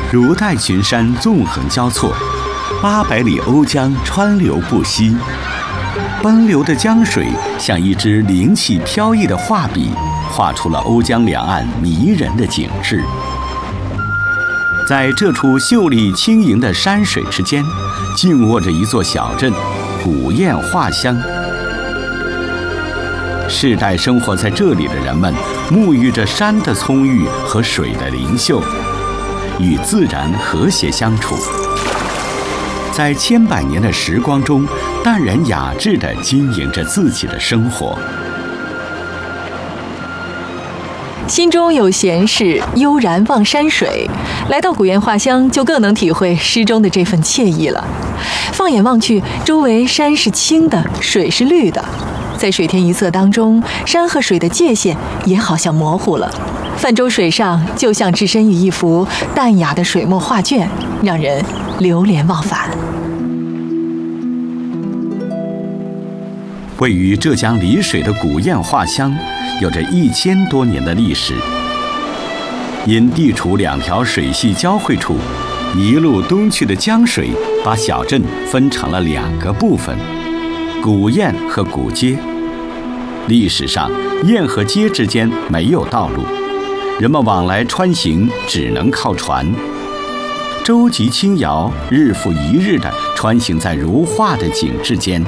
如带群山纵横交错，800里瓯江川流不息，奔流的江水像一支灵气飘逸的画笔，画出了瓯江两岸迷人的景致。在这处秀丽轻盈的山水之间，静卧着一座小镇——古堰画乡。世代生活在这里的人们，沐浴着山的葱郁和水的灵秀，与自然和谐相处，在千百年的时光中，淡然雅致地经营着自己的生活。 心中有闲事，悠然望山水。来到古堰画乡，就更能体会诗中的这份惬意了。放眼望去，周围山是青的，水是绿的，在水天一色当中，山和水的界限也好像模糊了。泛舟水上，就像置身于一幅淡雅的水墨画卷，让人流连忘返。 位于浙江丽水的古堰画乡，有着1000多年的历史。因地处2条水系交汇处，一路东去的江水把小镇分成了2个部分：古堰和古街。历史上，堰和街之间没有道路，人们往来穿行只能靠船。舟楫轻摇，日复一日地穿行在如画的景致间。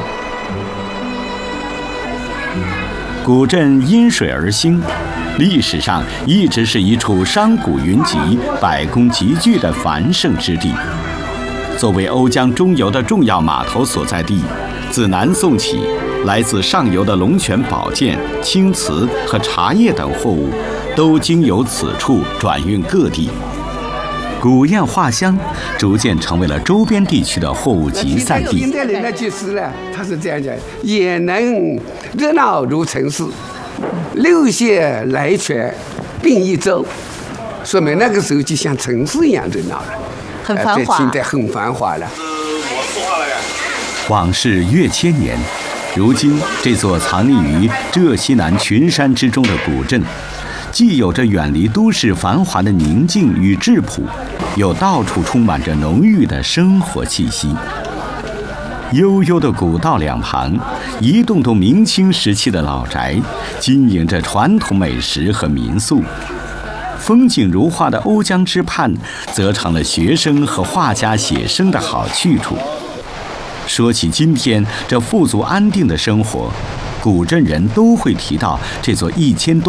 古镇因水而兴，历史上一直是一处商贾云集、百工集聚的繁盛之地。作为瓯江中游的重要码头所在地，自南宋起，来自上游的龙泉宝剑、青瓷和茶叶等货物，都经由此处转运各地。古堰画乡逐渐成为了周边地区的货物集散地。 现代人的句诗呢，他是这样讲：也能热闹如城市，六县来泉并一舟。说明那个时候就像城市一样热闹了， 很繁华。 现在很繁华了。 往事越千年，如今这座藏匿于浙西南群山之中的古镇，既有着远离都市繁华的宁静与质朴，又到处充满着浓郁的生活气息。悠悠的古道两旁，一栋栋明清时期的老宅，经营着传统美食和民宿。风景如画的瓯江之畔，则成了学生和画家写生的好去处。说起今天这富足安定的生活，古镇人都会提到这座1000多